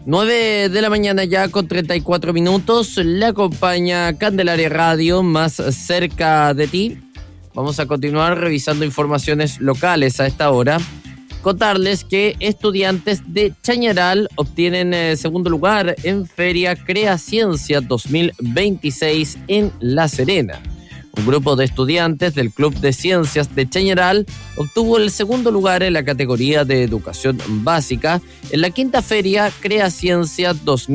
9 de la mañana ya con 34 minutos. Le acompaña Candelaria Radio, más cerca de ti. Vamos a continuar revisando informaciones locales a esta hora. Contarles que estudiantes de Chañaral obtienen segundo lugar en Feria Crea Ciencia 2026 en La Serena. Un grupo de estudiantes del Club de Ciencias de Chañaral obtuvo el segundo lugar en la categoría de Educación Básica en la quinta Feria Crea Ciencia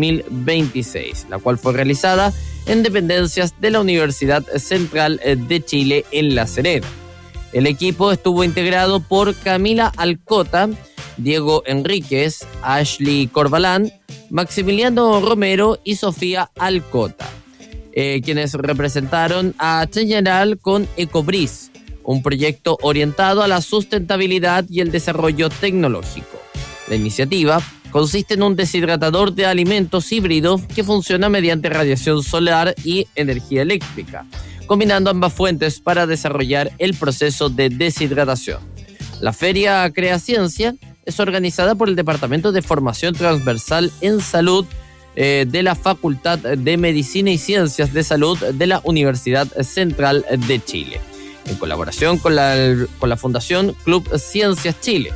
2026, la cual fue realizada en dependencias de la Universidad Central de Chile en La Serena. El equipo estuvo integrado por Camila Alcota, Diego Enríquez, Ashley Corbalán, Maximiliano Romero y Sofía Alcota, quienes representaron a Chañaral con Ecobris, un proyecto orientado a la sustentabilidad y el desarrollo tecnológico. La iniciativa consiste en un deshidratador de alimentos híbrido que funciona mediante radiación solar y energía eléctrica, combinando ambas fuentes para desarrollar el proceso de deshidratación. La Feria Crea Ciencia es organizada por el Departamento de Formación Transversal en Salud de la Facultad de Medicina y Ciencias de Salud de la Universidad Central de Chile, en colaboración con la Fundación Club Ciencias Chile.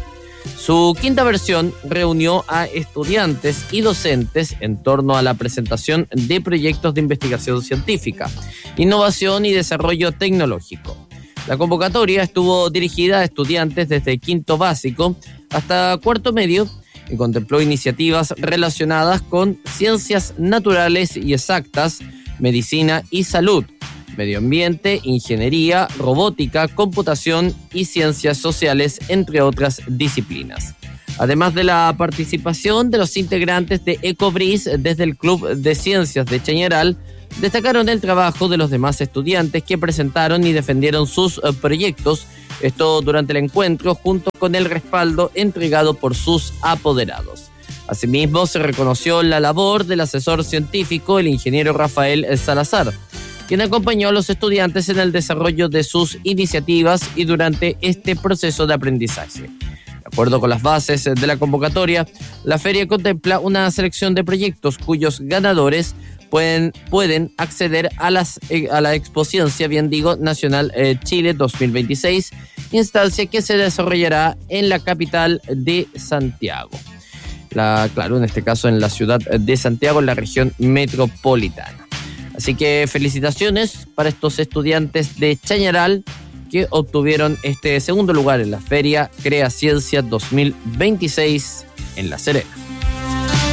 Su quinta versión reunió a estudiantes y docentes en torno a la presentación de proyectos de investigación científica, innovación y desarrollo tecnológico. La convocatoria estuvo dirigida a estudiantes desde quinto básico hasta cuarto medio y contempló iniciativas relacionadas con ciencias naturales y exactas, medicina y salud, medio ambiente, ingeniería, robótica, computación y ciencias sociales, entre otras disciplinas. Además de la participación de los integrantes de Ecobris desde el Club de Ciencias de Chañaral, destacaron el trabajo de los demás estudiantes que presentaron y defendieron sus proyectos, esto durante el encuentro junto con el respaldo entregado por sus apoderados. Asimismo, se reconoció la labor del asesor científico, el ingeniero Rafael Salazar, quien acompañó a los estudiantes en el desarrollo de sus iniciativas y durante este proceso de aprendizaje. De acuerdo con las bases de la convocatoria, la feria contempla una selección de proyectos cuyos ganadores pueden acceder a la Expociencia, Nacional Chile 2026, instancia que se desarrollará en la capital de Santiago. En este caso en la ciudad de Santiago, en la región metropolitana. Así que felicitaciones para estos estudiantes de Chañaral que obtuvieron este segundo lugar en la Feria Crea Ciencia 2026 en La Serena.